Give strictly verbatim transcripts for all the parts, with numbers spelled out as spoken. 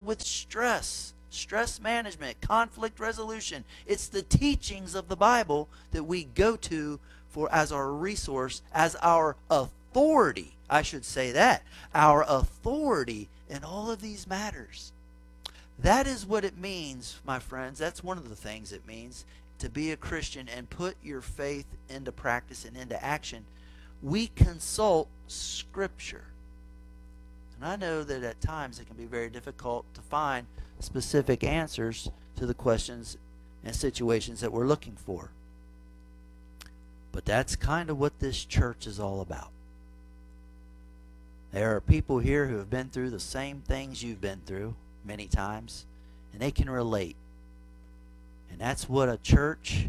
with stress, stress management, conflict resolution. It's the teachings of the Bible that we go to for as our resource, as our authority. I should say that. Our authority in all of these matters. That is what it means, my friends. That's one of the things it means to be a Christian and put your faith into practice and into action. We consult Scripture. And I know that at times it can be very difficult to find specific answers to the questions and situations that we're looking for. But that's kind of what this church is all about. There are people here who have been through the same things you've been through many times, and they can relate. And that's what a church,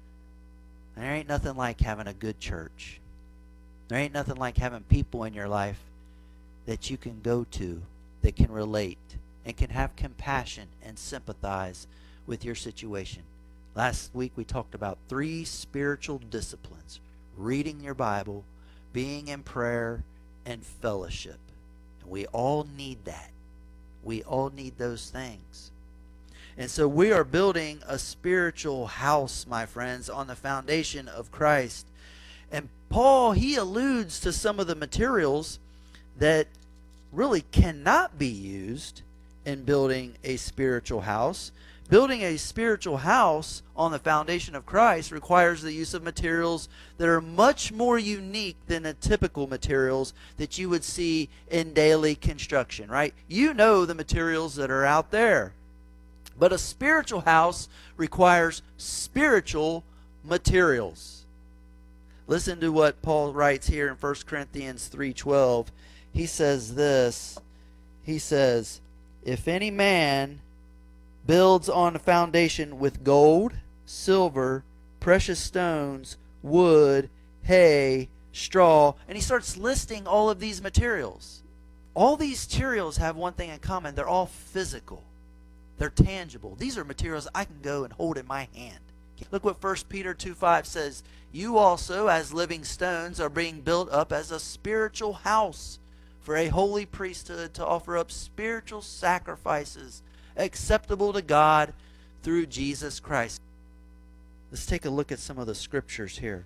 there ain't nothing like having a good church. There ain't nothing like having people in your life that you can go to that can relate and can have compassion and sympathize with your situation. Last week we talked about three spiritual disciplines: reading your Bible, being in prayer, and fellowship. And we all need that. We all need those things. And so we are building a spiritual house, my friends, on the foundation of Christ. And Paul, he alludes to some of the materials that really cannot be used in building a spiritual house. Building a spiritual house on the foundation of Christ requires the use of materials that are much more unique than the typical materials that you would see in daily construction, right? You know the materials that are out there. But a spiritual house requires spiritual materials. Listen to what Paul writes here in First Corinthians three twelve. He says this. He says, "If any man builds on a foundation with gold, silver, precious stones, wood, hay, straw," and he starts listing all of these materials. All these materials have one thing in common. They're all physical. They're tangible. These are materials I can go and hold in my hand. Look what First Peter two five says. "You also, as living stones, are being built up as a spiritual house for a holy priesthood to offer up spiritual sacrifices acceptable to God through Jesus Christ." Let's take a look at some of the scriptures here.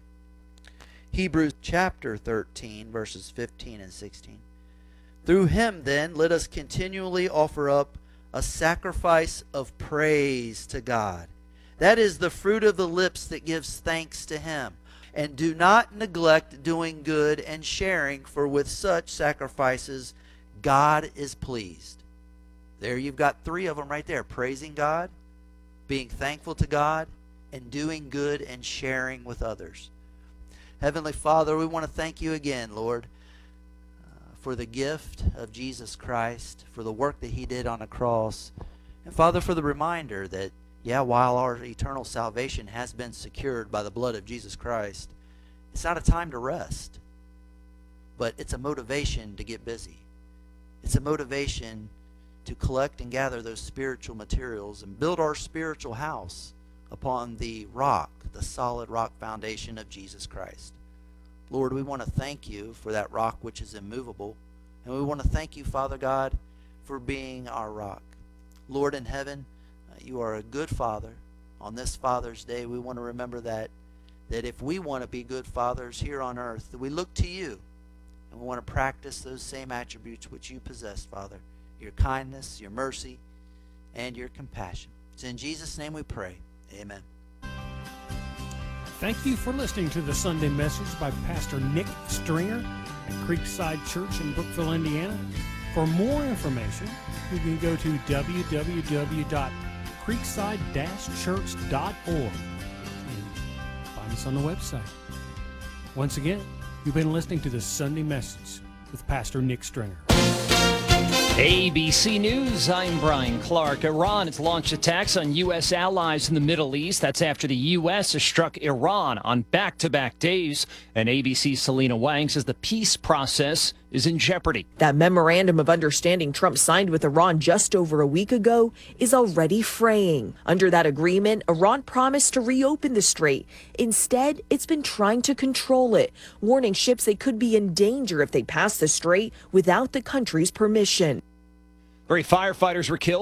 Hebrews chapter thirteen, verses fifteen and sixteen. "Through him, then, let us continually offer up a sacrifice of praise to God. That is the fruit of the lips that gives thanks to him. And do not neglect doing good and sharing, for with such sacrifices God is pleased." There you've got three of them right there. Praising God, being thankful to God, and doing good and sharing with others. Heavenly Father, we want to thank you again, Lord, uh, for the gift of Jesus Christ, for the work that he did on the cross. And Father, for the reminder that, yeah, while our eternal salvation has been secured by the blood of Jesus Christ, it's not a time to rest, but it's a motivation to get busy. It's a motivation to collect and gather those spiritual materials and build our spiritual house upon the rock, the solid rock foundation of Jesus Christ. Lord, we want to thank you for that rock which is immovable, and we want to thank you, Father God, for being our rock. Lord in heaven, uh, you are a good Father. On this Father's Day, we want to remember that, that if we want to be good fathers here on earth, that we look to you, and we want to practice those same attributes which you possess, Father. Your kindness, your mercy, and your compassion. It's in Jesus' name we pray. Amen. Thank you for listening to the Sunday message by Pastor Nick Stringer at Creekside Church in Brookville, Indiana. For more information, you can go to w w w dot creekside dash church dot org and find us on the website. Once again, you've been listening to the Sunday message with Pastor Nick Stringer. A B C News, I'm Brian Clark. Iran has launched attacks on U S allies in the Middle East. That's after the U S has struck Iran on back-to-back days. And A B C's Selena Wang says the peace process is in jeopardy. That memorandum of understanding Trump signed with Iran just over a week ago is already fraying. Under that agreement, Iran promised to reopen the strait. Instead, it's been trying to control it, warning ships they could be in danger if they pass the strait without the country's permission. Three firefighters were killed